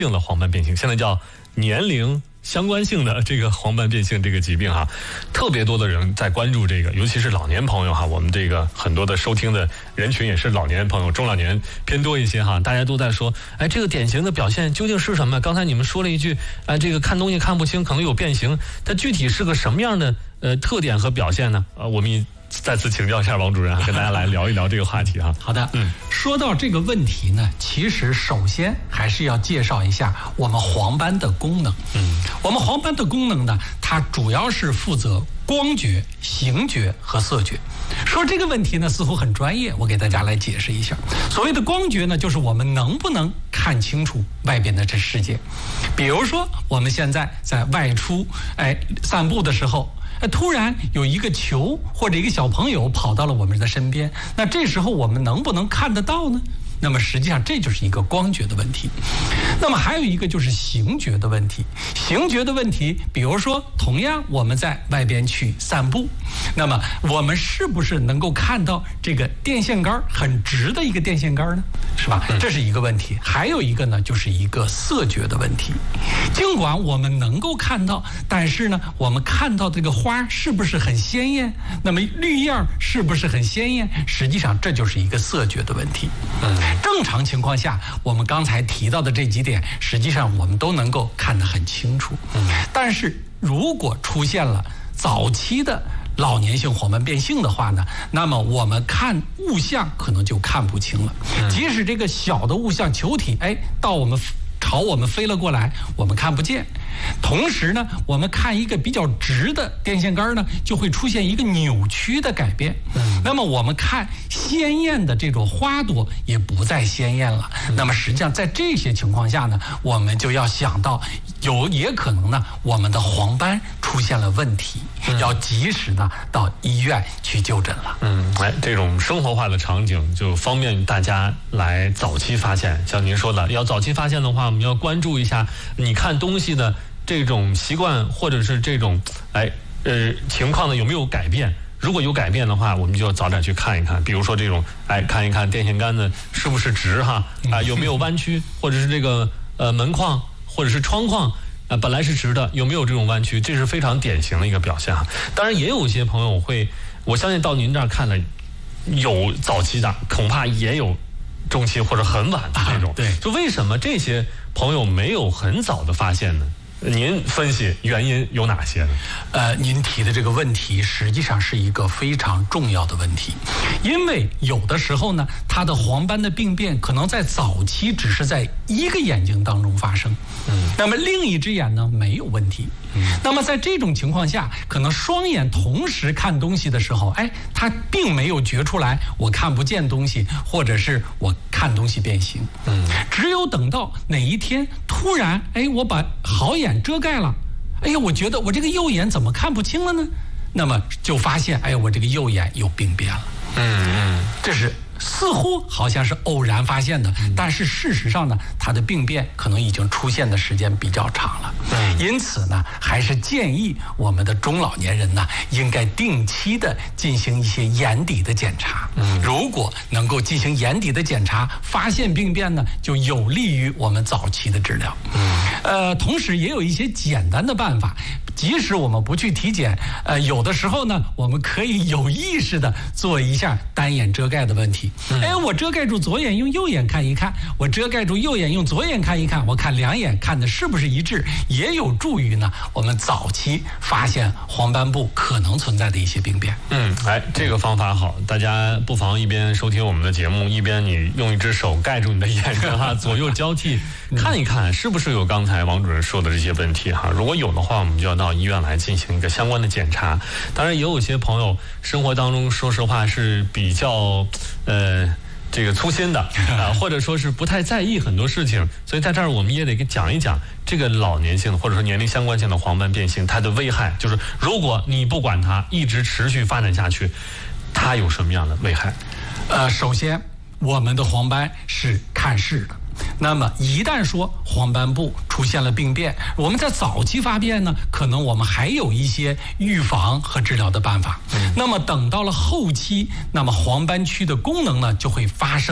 性的黄斑变性，现在叫年龄相关性的这个黄斑变性这个疾病哈，特别多的人在关注这个，尤其是老年朋友哈。我们这个很多的收听的人群也是老年朋友，中老年偏多一些哈。大家都在说，哎，这个典型的表现究竟是什么？刚才你们说了一句，哎，这个看东西看不清，可能有变形，它具体是个什么样的特点和表现呢？我们再次请教一下王主任，跟大家来聊一聊这个话题哈。 好的，说到这个问题呢，其实首先还是要介绍一下我们黄斑的功能。我们黄斑的功能呢，它主要是负责光觉、形觉和色觉。说这个问题呢，似乎很专业，我给大家来解释一下。所谓的光觉呢，就是我们能不能看清楚外边的这世界。比如说，我们现在在外出散步的时候，突然有一个球或者一个小朋友跑到了我们的身边，那这时候我们能不能看得到呢？那么实际上这就是一个光觉的问题。那么还有一个就是形觉的问题。形觉的问题，比如说同样我们在外边去散步，那么我们是不是能够看到这个电线杆很直的一个电线杆呢？是吧？这是一个问题。还有一个呢，就是一个色觉的问题。尽管我们能够看到，但是呢，我们看到这个花是不是很鲜艳？那么绿叶是不是很鲜艳？实际上这就是一个色觉的问题。正常情况下，我们刚才提到的这几点，实际上我们都能够看得很清楚。但是如果出现了早期的老年性黄斑变性的话呢，那么我们看物象可能就看不清了。即使这个小的物象球体，朝我们飞了过来，我们看不见。同时呢，我们看一个比较直的电线杆呢，就会出现一个扭曲的改变。那么我们看鲜艳的这种花朵也不再鲜艳了。那么实际上在这些情况下呢，我们就要想到也可能呢，我们的黄斑出现了问题，要及时呢到医院去就诊了。 这种生活化的场景就方便大家来早期发现。像您说的，要早期发现的话，我们要关注一下你看东西的这种习惯，或者是这种情况呢有没有改变。如果有改变的话，我们就要早点去看一看。比如说这种看一看电线杆子是不是直哈，有没有弯曲，或者是这个门框或者是窗框本来是直的，有没有这种弯曲，这是非常典型的一个表现哈。当然也有一些朋友我相信到您这儿看了，有早期的，恐怕也有中期或者很晚的这种。 对， 就为什么这些朋友没有很早的发现呢？您分析原因有哪些呢？ 您提的这个问题实际上是一个非常重要的问题，因为有的时候呢，它的黄斑的病变可能在早期只是在一个眼睛当中发生，那么另一只眼呢没有问题。那么在这种情况下，可能双眼同时看东西的时候，它并没有觉出来我看不见东西，或者是我看东西变形。只有等到哪一天突然我把好眼遮盖了，我觉得我这个右眼怎么看不清了呢？那么就发现我这个右眼有病变了。这是似乎好像是偶然发现的，但是事实上呢，它的病变可能已经出现的时间比较长了。因此呢，还是建议我们的中老年人呢，应该定期的进行一些眼底的检查。如果能够进行眼底的检查，发现病变呢，就有利于我们早期的治疗。同时也有一些简单的办法，即使我们不去体检，有的时候呢，我们可以有意识的做一下单眼遮盖的问题。我遮盖住左眼用右眼看一看，我遮盖住右眼用左眼看一看，我看两眼看的是不是一致，也有助于呢我们早期发现黄斑部可能存在的一些病变。 这个方法好，大家不妨一边收听我们的节目，一边你用一只手盖住你的眼睛哈，左右交替看一看是不是有刚才王主任说的这些问题哈。如果有的话，我们就要到医院来进行一个相关的检查。当然也有一些朋友生活当中说实话是比较这个粗心的或者说是不太在意很多事情，所以在这儿我们也得讲一讲这个老年性或者说年龄相关性的黄斑变性它的危害，就是如果你不管它一直持续发展下去，它有什么样的危害？ 首先我们的黄斑是看视的，那么一旦说黄斑部出现了病变，我们在早期发变呢，可能我们还有一些预防和治疗的办法。那么等到了后期，那么黄斑区的功能呢就会发生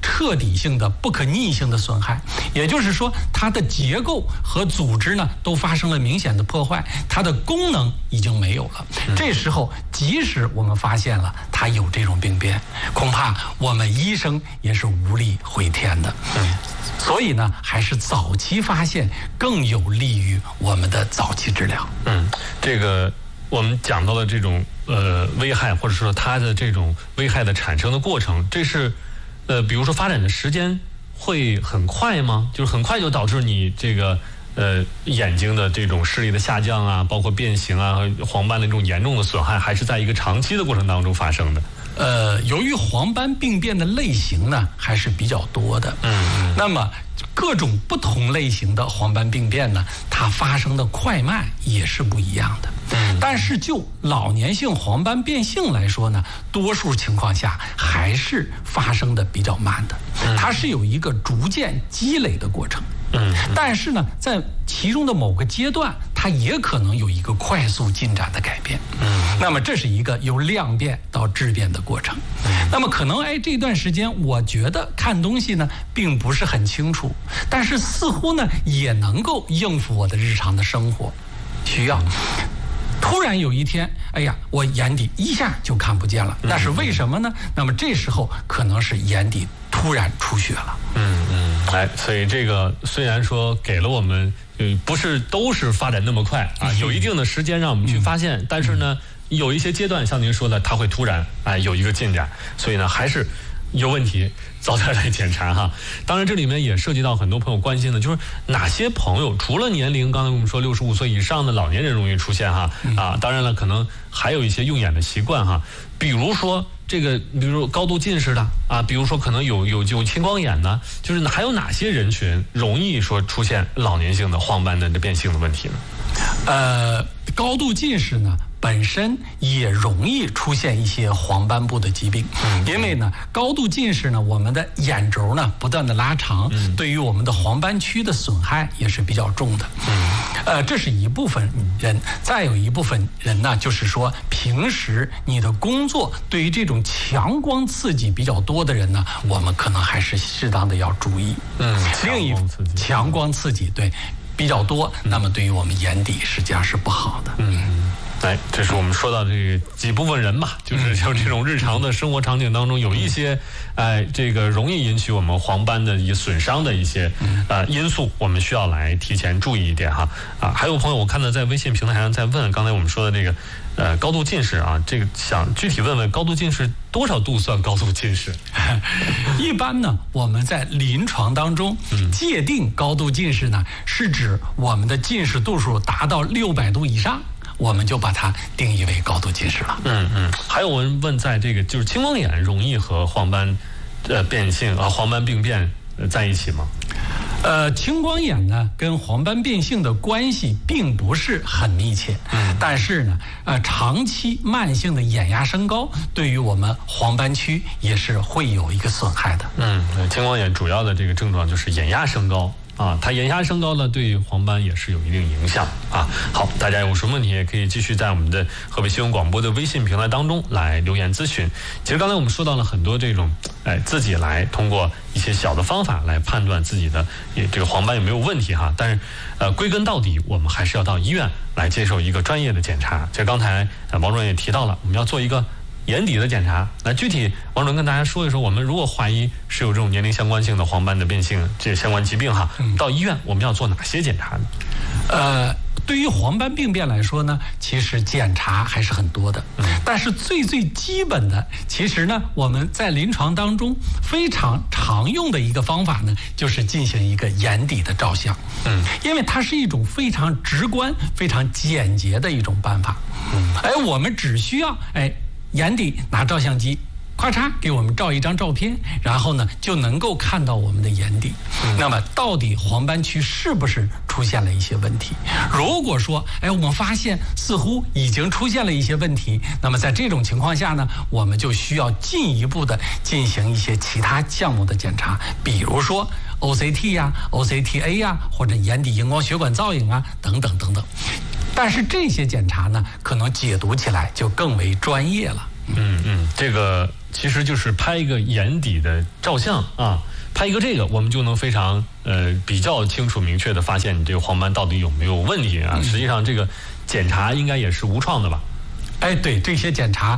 彻底性的、不可逆性的损害，也就是说，它的结构和组织呢都发生了明显的破坏，它的功能已经没有了。这时候，即使我们发现了它有这种病变，恐怕我们医生也是无力回天的。所以呢，还是早期发现更有利于我们的早期治疗。 这个我们讲到了这种危害，或者说它的这种危害的产生的过程，这是比如说发展的时间会很快吗？就是很快就导致你这个眼睛的这种视力的下降啊，包括变形啊和黄斑的这种严重的损害，还是在一个长期的过程当中发生的？ 由于黄斑病变的类型呢还是比较多的，那么各种不同类型的黄斑病变呢，它发生的快慢也是不一样的。但是就老年性黄斑变性来说呢，多数情况下还是发生的比较慢的，它是有一个逐渐积累的过程。但是呢，在其中的某个阶段，它也可能有一个快速进展的改变。那么这是一个由量变到质变的过程。那么可能这段时间我觉得看东西呢并不是很清楚，但是似乎呢也能够应付我的日常的生活需要。突然有一天，我眼底一下就看不见了，那是为什么呢？那么这时候可能是眼底突然出血了。 所以这个虽然说给了我们，不是都是发展那么快啊，有一定的时间让我们去发现，但是呢，有一些阶段像您说的，它会突然有一个进展，所以呢，还是有问题早点来检查哈。当然这里面也涉及到很多朋友关心的，就是哪些朋友除了年龄，刚才我们说65岁以上的老年人容易出现哈当然了，可能还有一些用眼的习惯哈，比如说比如高度近视的比如说可能有青光眼呢，就是还有哪些人群容易说出现老年性的黄斑的变性的问题呢？ 高度近视呢本身也容易出现一些黄斑部的疾病，因为呢高度近视呢，我们的眼轴呢不断的拉长，对于我们的黄斑区的损害也是比较重的。这是一部分人，再有一部分人呢，就是说平时你的工作对于这种强光刺激比较多的人呢，我们可能还是适当的要注意。强光刺激对比较多，那么对于我们眼底实际上是不好的。 这是我们说到这个几部分人吧，就是像这种日常的生活场景当中有一些这个容易引起我们黄斑的损伤的一些因素，我们需要来提前注意一点哈。还有朋友我看到在微信平台上在问刚才我们说的这个高度近视这个想具体问问高度近视多少度算高度近视？ 一般呢，我们在临床当中界定高度近视呢，是指我们的近视度数达到600度以上，我们就把它定义为高度近视了。 还有人问，在这个就是青光眼容易和黄斑变性黄斑病变在一起吗？ 青光眼呢跟黄斑变性的关系并不是很密切，但是呢，长期慢性的眼压升高对于我们黄斑区也是会有一个损害的。 青光眼主要的这个症状就是眼压升高。它眼压升高呢，对黄斑也是有一定影响好，大家有什么问题也可以继续在我们的河北新闻广播的微信平台当中来留言咨询。其实刚才我们说到了很多这种自己来通过一些小的方法来判断自己的这个黄斑有没有问题哈，但是归根到底我们还是要到医院来接受一个专业的检查。其实刚才王主任也提到了，我们要做一个眼底的检查。那具体王主任跟大家说一说，我们如果怀疑是有这种年龄相关性的黄斑的变性这相关疾病哈，到医院我们要做哪些检查呢？ 对于黄斑病变来说呢，其实检查还是很多的，但是最基本的，其实呢我们在临床当中非常常用的一个方法呢，就是进行一个眼底的照相。因为它是一种非常直观、非常简洁的一种办法。我们只需要眼底拿照相机咔嚓给我们照一张照片，然后呢就能够看到我们的眼底。那么到底黄斑区是不是出现了一些问题？如果说我们发现似乎已经出现了一些问题，那么在这种情况下呢，我们就需要进一步的进行一些其他项目的检查，比如说 OCT 呀、OCTA 呀，或者眼底荧光血管造影等等等等。但是这些检查呢，可能解读起来就更为专业了。 这个其实就是拍一个眼底的照相啊，拍一个这个，我们就能非常比较清楚明确的发现你这个黄斑到底有没有问题啊。实际上这个检查应该也是无创的吧？ 哎，对，这些检查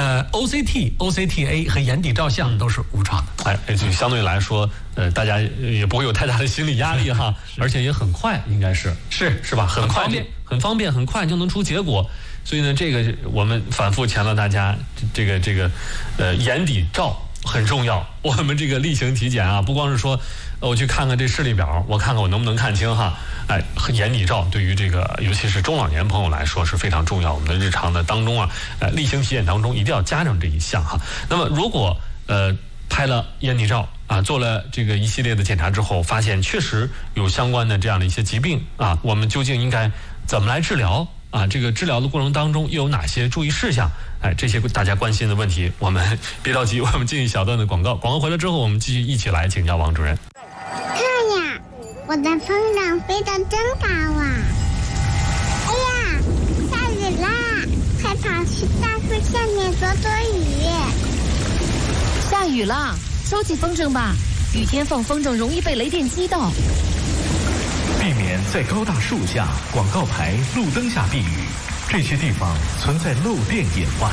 ，OCT、OCTA 和眼底照相都是无创的。 就相对来说，大家也不会有太大的心理压力哈，而且也很快，应该是吧？很快，很方便，很快就能出结果。所以呢，这个我们反复强调大家，这个眼底照很重要。我们这个例行体检啊，不光是说我去看看这视力表，我看看我能不能看清哈。眼底照对于这个尤其是中老年朋友来说是非常重要。我们的日常的当中啊，例行体检当中一定要加上这一项哈。那么如果拍了眼底照啊，做了这个一系列的检查之后，发现确实有相关的这样的一些疾病啊，我们究竟应该怎么来治疗啊？这个治疗的过程当中又有哪些注意事项？这些大家关心的问题，我们别着急，我们进一小段的广告。广告回来之后，我们继续一起来请教王主任。 看呀，我的风筝飞得真高啊！哎呀，下雨啦！快跑去大树下面躲躲雨。 下雨啦，收起风筝吧，雨天放风筝容易被雷电击到。 避免在高大树下、广告牌、路灯下避雨，这些地方存在漏电隐患。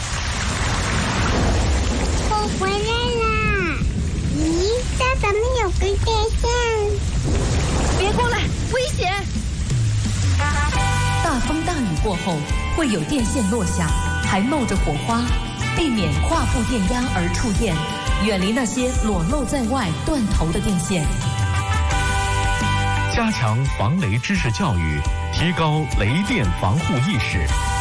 我回来啦！咦，这怎么有根电线？ 别过来，危险！大风大雨过后会有电线落下，还冒着火花，避免跨步电压而触电，远离那些裸露在外、断头的电线。 加强防雷知识教育，提高雷电防护意识。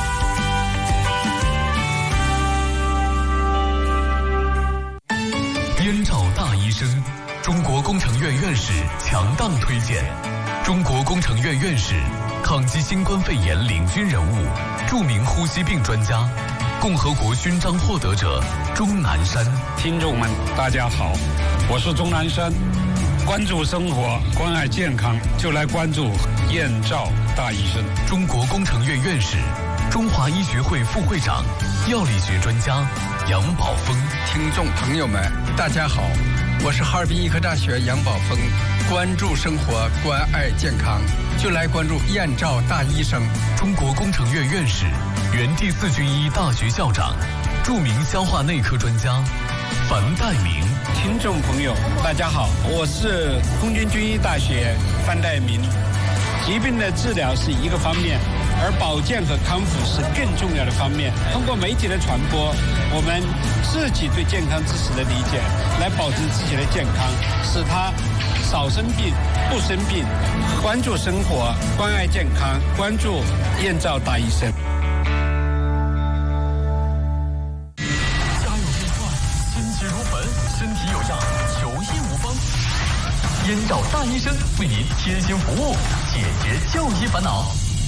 燕赵大医生，中国工程院院士强档推荐。中国工程院院士，抗击新冠肺炎领军人物，著名呼吸病专家，共和国勋章获得者钟南山。 听众们，大家好，我是钟南山。关注生活，关爱健康，就来关注燕赵大医生。 中国工程院院士，中华医学会副会长，药理学专家杨宝峰。 听众朋友们，大家好，我是哈尔滨医科大学杨宝峰。关注生活，关爱健康，就来关注燕赵大医生。 中国工程院院士，原第4军医大学校长，著名消化内科专家樊岱明。 听众朋友，大家好，我是空军军医大学樊岱明。疾病的治疗是一个方面，而保健和康复是更重要的方面。通过媒体的传播，我们自己对健康知识的理解，来保证自己的健康，使他少生病、不生病。关注生活，关爱健康，关注燕赵大医生。 燕赵大医生为您贴心服务，解决就医烦恼。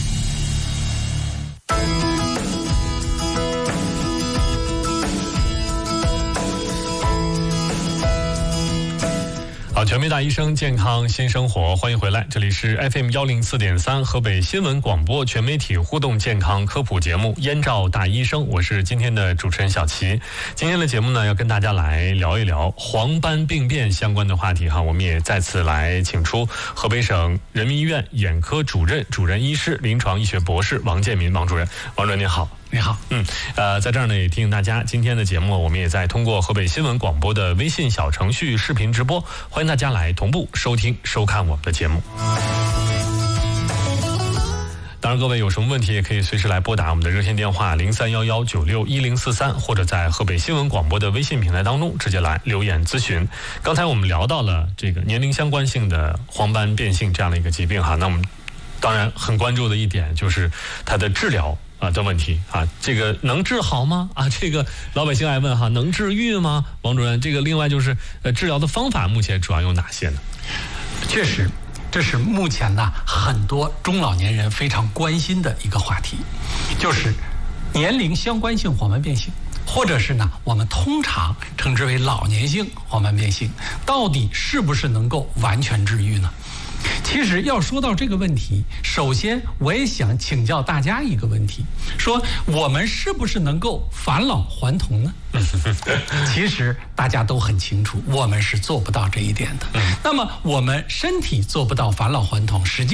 好，全民大医生健康新生活，欢迎回来，这里是 FM104.3 河北新闻广播全媒体互动健康科普节目燕赵大医生，我是今天的主持人小齐。今天的节目呢，要跟大家来聊一聊黄斑病变相关的话题哈。我们也再次来请出河北省人民医院眼科主任医师、临床医学博士王建民王主任。王主任您好。 你好， 在这儿呢也提醒大家，今天的节目我们也在通过河北新闻广播的微信小程序视频直播，欢迎大家来同步收听收看我们的节目。当然各位有什么问题也可以随时来拨打我们的热线电话0311961043，或者在河北新闻广播的微信平台当中直接来留言咨询。刚才我们聊到了这个年龄相关性的黄斑变性这样的一个疾病哈，那我们当然很关注的一点就是它的治疗的问题啊，这个能治好吗？这个老百姓爱问哈，能治愈吗？王主任，这个另外就是治疗的方法目前主要有哪些呢？ 确实，这是目前呢很多中老年人非常关心的一个话题，就是年龄相关性黄斑变性，或者是呢我们通常称之为老年性黄斑变性，到底是不是能够完全治愈呢？ 其实要说到这个问题，首先我也想请教大家一个问题，说我们是不是能够返老还童呢？其实大家都很清楚，我们是做不到这一点的。那么我们身体做不到返老还童，实际